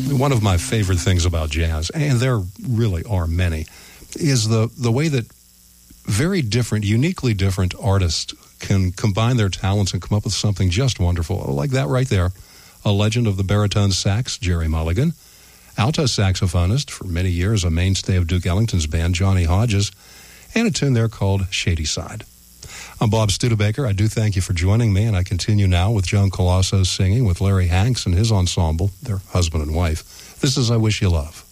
One of my favorite things about jazz, and there really are many, is the way that very different, uniquely different artists can combine their talents and come up with something just wonderful. Like that right there, a legend of the baritone sax, Jerry Mulligan, alto saxophonist, for many years a mainstay of Duke Ellington's band, Johnny Hodges, and a tune there called Shady Side. I'm Bob Studebaker. I do thank you for joining me, and I continue now with Joan Colosso singing with Larry Hanks and his ensemble, their husband and wife. This is I Wish You Love.